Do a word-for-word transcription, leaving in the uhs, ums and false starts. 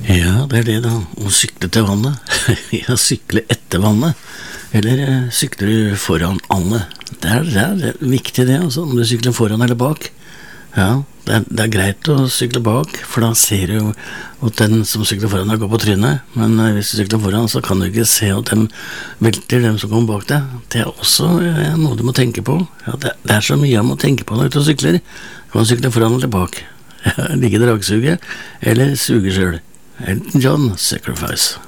Ja, det er det da, å sykle til vannet. Ja, sykle etter vannet. Eller eh, sykler du foran Anne. Det er, det er, det er viktig det, altså, om du sykler foran eller bak. Ja, det er, det er greit å sykle bak, for da ser du jo at den som sykler foran deg går på trynet. Men eh, hvis du sykler foran, så kan du ikke se at den velter dem som kommer bak deg. Det er også eh, noe du må tenke på. Ja, det, det er så mye jeg må tenke på når du er ute og sykler. Kan du sykle foran eller bak? Ja, ligge dragsuget, eller suge selv. Elton John, Sacrifice.